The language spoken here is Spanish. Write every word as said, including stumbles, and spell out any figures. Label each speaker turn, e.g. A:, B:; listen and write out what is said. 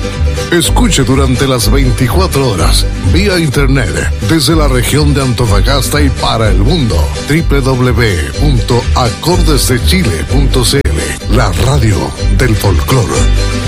A: Escuche durante las veinticuatro horas, vía internet, desde la región de Antofagasta y para el mundo. doble u doble u doble u punto acordes de chile punto c l, la radio del folclore.